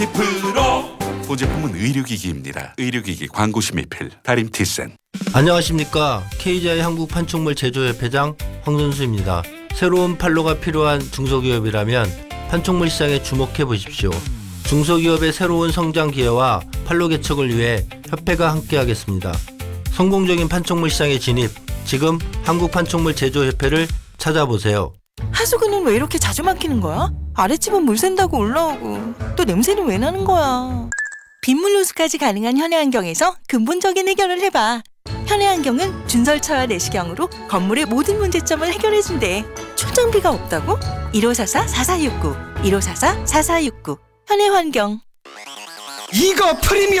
프로 본 제품은 의료기기입니다. 의료기기 광고 심의필 다림티센. 안녕하십니까. KGI 한국판촉물 제조협회장 황선수입니다. 새로운 판로가 필요한 중소기업이라면 판촉물 시장에 주목해 보십시오. 중소기업의 새로운 성장 기회와 판로 개척을 위해 협회가 함께하겠습니다. 성공적인 판촉물 시장에 진입, 지금 한국판촉물 제조협회를 찾아보세요. 하수구는 왜 이렇게 자주 막히는 거야? 아랫집은 물 샌다고 올라오고 또 냄새는 왜 나는 거야? 빗물 누수까지 가능한 현해환경에서 근본적인 해결을 해봐. 현해환경은 준설차와 내시경으로 건물의 모든 문제점을 해결해준대. 초정비가 없다고? 1544-4469 1544-4469 현해환경. 이거 프리미엄